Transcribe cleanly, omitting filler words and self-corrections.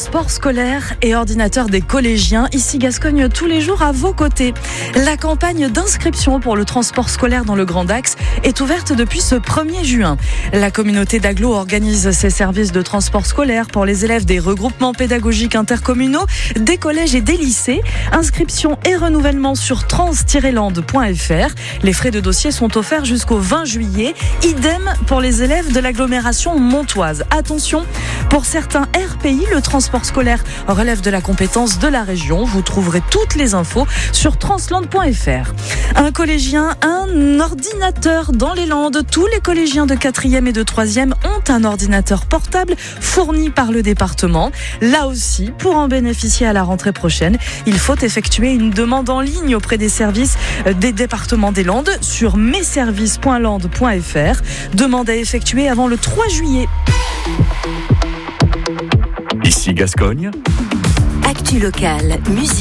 Transport scolaire et ordinateur des collégiens, ici Gascogne tous les jours à vos côtés. La campagne d'inscription pour le transport scolaire dans le Grand Axe est ouverte depuis ce 1er juin. La communauté d'Aglo organise ses services de transport scolaire pour les élèves des regroupements pédagogiques intercommunaux, des collèges et des lycées. Inscription et renouvellement sur trans-land.fr. Les frais de dossier sont offerts jusqu'au 20 juillet. Idem pour les élèves de l'agglomération montoise. Attention, pour certains RPI, le transport scolaire relève de la compétence de la région. Vous trouverez toutes les infos sur transland.fr. Un collégien, un ordinateur dans les Landes. Tous les collégiens de 4e et de 3e ont un ordinateur portable fourni par le département. Là aussi, pour en bénéficier à la rentrée prochaine, il faut effectuer une demande en ligne auprès des services des départements des Landes sur messervices.land.fr. Demande à effectuer avant le 3 juillet. Ici Gascogne. Actu locale, musique.